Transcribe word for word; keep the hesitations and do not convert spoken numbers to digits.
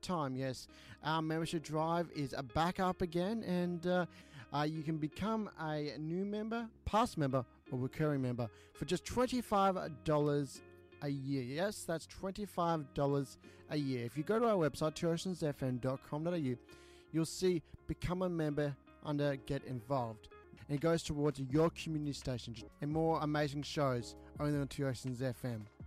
time, yes. Our membership drive is back up again, and uh, uh, you can become a new member, past member, or recurring member for just twenty-five dollars a year. Yes, that's twenty-five dollars a year. If you go to our website, two oceans f m dot com dot a u, you'll see Become a Member under Get Involved. And it goes towards your community station and more amazing shows only on Two Oceans F M.